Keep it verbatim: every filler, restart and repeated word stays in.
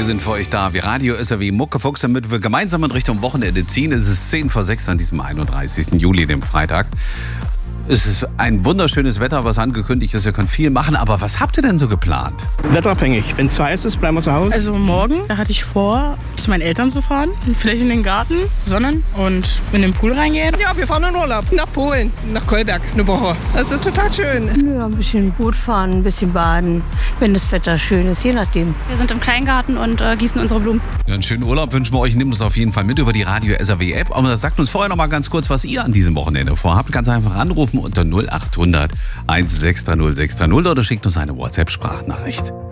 Wir sind für euch da. Wir Radio S R W Muckefuchs, damit wir gemeinsam in Richtung Wochenende ziehen. Es ist zehn vor sechs an diesem einunddreißigsten Juli, dem Freitag. Es ist ein wunderschönes Wetter, was angekündigt ist. Ihr könnt viel machen. Aber was habt ihr denn so geplant? Wetterabhängig. Wenn es zu heiß ist, bleiben wir zu Hause. Also morgen, da hatte ich vor, zu meinen Eltern zu fahren. Vielleicht in den Garten, sonnen und in den Pool reingehen. Ja, wir fahren in Urlaub. Nach Polen, nach Kolberg, eine Woche. Das ist total schön. Ja, ein bisschen Boot fahren, ein bisschen baden, wenn das Wetter schön ist, je nachdem. Wir sind im Kleingarten und äh, gießen unsere Blumen. Ja, einen schönen Urlaub wünschen wir euch. Nehmt uns auf jeden Fall mit über die Radio S R W App. Aber sagt uns vorher noch mal ganz kurz, was ihr an diesem Wochenende vorhabt. Ganz einfach anrufen unter null acht hundert eins sechs drei null sechs drei null oder schickt uns eine WhatsApp-Sprachnachricht.